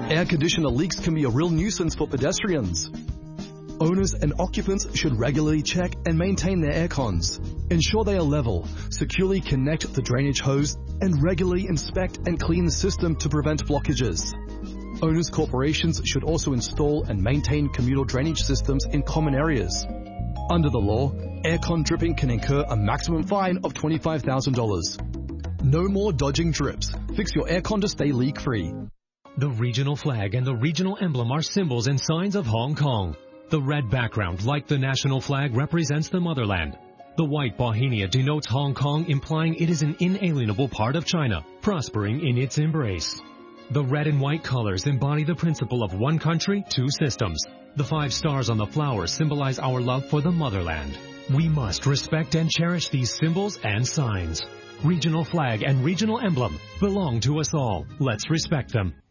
Air conditioner leaks can be a real nuisance for pedestrians. Owners and occupants should regularly check and maintain their air cons. Ensure they are level, securely connect the drainage hose, and regularly inspect and clean the system to prevent blockages. Owners' corporations should also install and maintain communal drainage systems in common areas. Under the law, aircon dripping can incur a maximum fine of $25,000. No more dodging drips. Fix your aircon to stay leak-free. The regional flag and the regional emblem are symbols and signs of Hong Kong. The red background, like the national flag, represents the motherland. The white bauhinia denotes Hong Kong, implying it is an inalienable part of China, prospering in its embrace. The red and white colors embody the principle of one country, two systems. The 5 stars on the flowers symbolize our love for the motherland. We must respect and cherish these symbols and signs. Regional flag and regional emblem belong to us all. Let's respect them.